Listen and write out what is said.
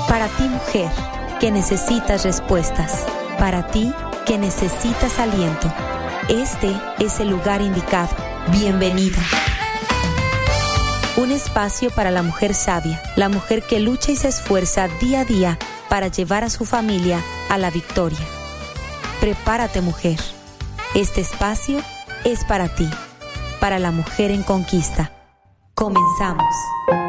Para ti, mujer, que necesitas respuestas. Para ti, que necesitas aliento. Este es el lugar indicado. Bienvenida. Un espacio para la mujer sabia, la mujer que lucha y se esfuerza día a día para llevar a su familia a la victoria. Prepárate, mujer. Este espacio es para ti, para la mujer en conquista. Comenzamos.